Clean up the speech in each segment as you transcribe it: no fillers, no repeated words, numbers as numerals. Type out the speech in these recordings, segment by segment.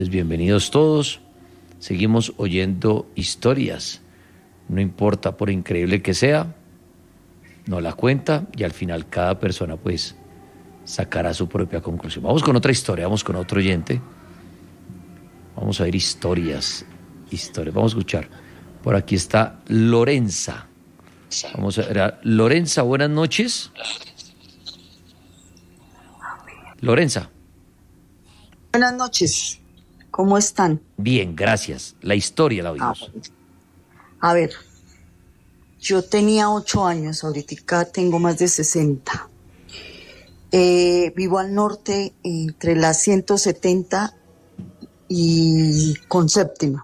Bienvenidos todos. Seguimos oyendo historias. No importa por increíble que sea, nos la cuenta y al final cada persona pues sacará su propia conclusión. Vamos con otra historia, vamos con otro oyente. Vamos a ver historias. Vamos a escuchar. Por aquí está Lorenza. Vamos a ver. Lorenza, buenas noches. Lorenza. Buenas noches. ¿Cómo están? Bien, gracias. La historia la oímos. A ver, yo tenía 8 años, ahorita tengo más de 60. Vivo al norte entre la 170 y con séptima.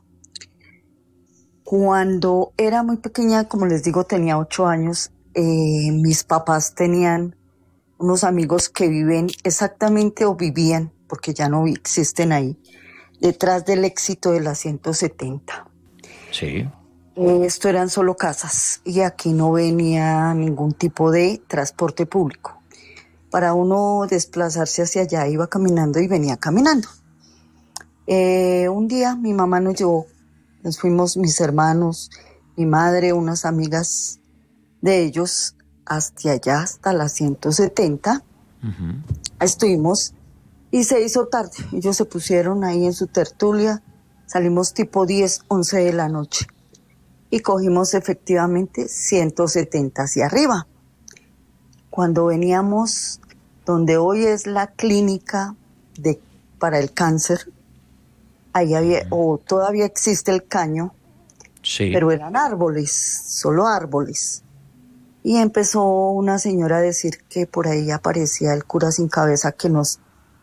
Cuando era muy pequeña, como les digo, tenía 8 años, mis papás tenían unos amigos que viven exactamente o vivían, porque ya no existen ahí, detrás del éxito de la 170. Sí. Esto eran solo casas y aquí no venía ningún tipo de transporte público. Para uno desplazarse hacia allá iba caminando y venía caminando. Un día mi mamá nos llevó, nos fuimos mis hermanos, mi madre, unas amigas de ellos, hasta allá, hasta la 170. Uh-huh. Estuvimos y se hizo tarde. Ellos se pusieron ahí en su tertulia. Salimos tipo 10, 11 de la noche. Y cogimos efectivamente 170 hacia arriba. Cuando veníamos donde hoy es la clínica para el cáncer, ahí había, o todavía existe el caño, sí, pero eran árboles, solo árboles. Y empezó una señora a decir que por ahí aparecía el cura sin cabeza, que nos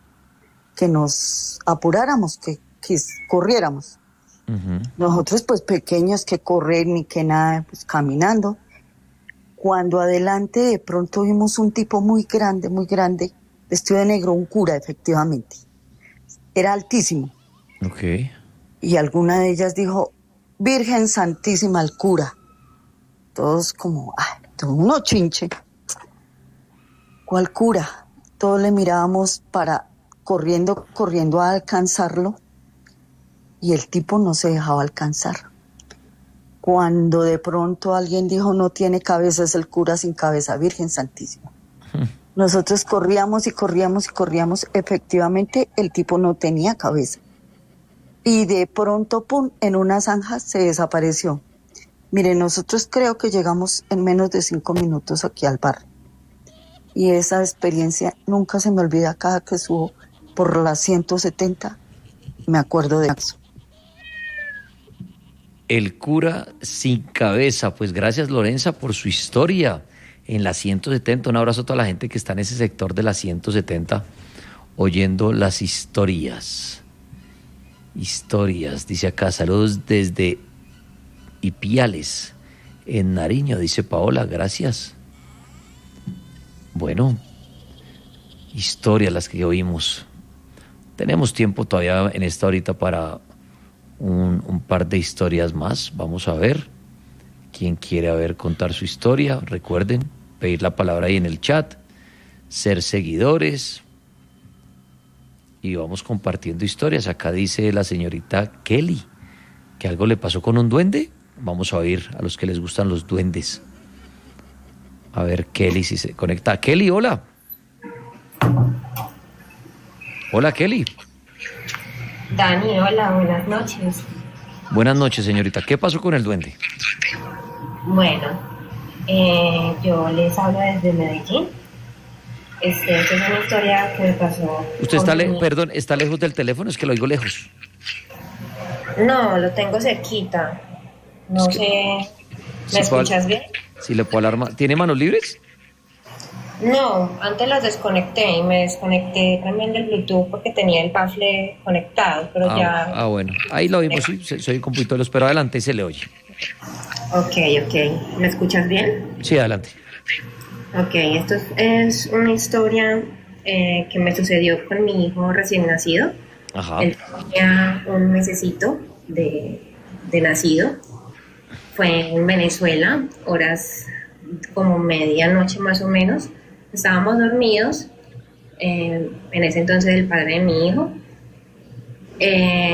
apuráramos, que corriéramos. Uh-huh. Nosotros pues pequeños, que correr ni que nada, pues caminando. Cuando adelante de pronto vimos un tipo muy grande, vestido de negro, un cura efectivamente. Era altísimo. Okay. Y alguna de ellas dijo, Virgen Santísima, el cura. Todos como, uno chinche. ¿Cuál cura? Todos le mirábamos corriendo a alcanzarlo. Y el tipo no se dejaba alcanzar. Cuando de pronto alguien dijo, no tiene cabeza, es el cura sin cabeza, Virgen Santísima. Nosotros corríamos. Efectivamente, el tipo no tenía cabeza. Y de pronto, pum, en una zanja se desapareció. Miren, nosotros creo que llegamos en menos de 5 minutos aquí al bar. Y esa experiencia nunca se me olvida. Cada que subo por la 170, me acuerdo de eso. El cura sin cabeza. Pues gracias, Lorenza, por su historia en la 170. Un abrazo a toda la gente que está en ese sector de la 170 oyendo las historias. Dice acá, saludos desde Ipiales, en Nariño, dice Paola, gracias. Bueno, historias las que oímos. Tenemos tiempo todavía en esta horita para un par de historias más. Vamos a ver quién quiere contar su historia. Recuerden pedir la palabra ahí en el chat, ser seguidores y vamos compartiendo historias. Acá dice la señorita Kelly que algo le pasó con un duende. Vamos a oír a los que les gustan los duendes. A ver, Kelly, si se conecta. Kelly, hola. Hola, Kelly. Dani, hola, buenas noches. Buenas noches, señorita. ¿Qué pasó con el duende? Bueno, yo les hablo desde Medellín. Esta es una historia que me pasó. ¿Usted está lejos del teléfono? Es que lo oigo lejos. No, lo tengo cerquita. No sé. ¿Me escuchas bien? Sí, le puedo hablar. ¿Tiene manos libres? No, antes las desconecté y me desconecté también del Bluetooth porque tenía el bafle conectado, pero ya... Ah, bueno. Ahí lo oímos, sí, se oye un poquito de los, pero adelante se le oye. Ok. ¿Me escuchas bien? Sí, adelante. Ok, esto es una historia que me sucedió con mi hijo recién nacido. Ajá. Él tenía un mesecito de nacido. Fue en Venezuela, horas como medianoche más o menos. Estábamos dormidos, en ese entonces el padre de mi hijo, Eh,